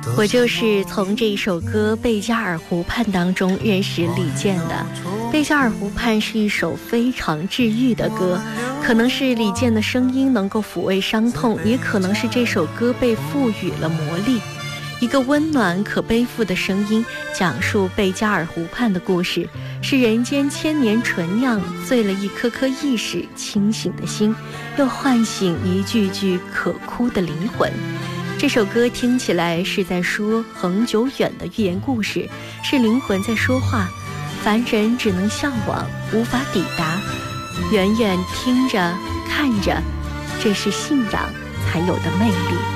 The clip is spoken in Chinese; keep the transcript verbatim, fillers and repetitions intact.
我就是从这一首歌《贝加尔湖畔》当中认识李健的。《贝加尔湖畔》是一首非常治愈的歌，可能是李健的声音能够抚慰伤痛，也可能是这首歌被赋予了魔力。一个温暖可背负的声音，讲述贝加尔湖畔的故事，是人间千年醇酿，醉了一颗颗意识清醒的心，又唤醒一具具可哭的灵魂。这首歌听起来是在说恒久远的寓言故事，是灵魂在说话，凡人只能向往，无法抵达。远远听着看着，这是信仰才有的魅力。